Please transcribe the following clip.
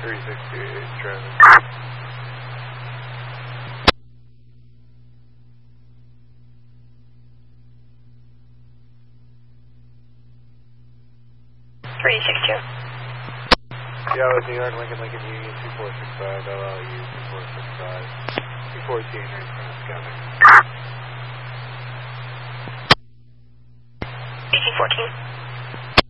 3628, traffic. Yeah, with New York, Lincoln Union 2465, LLU 2465, 214 right in front of Scouting. 1814.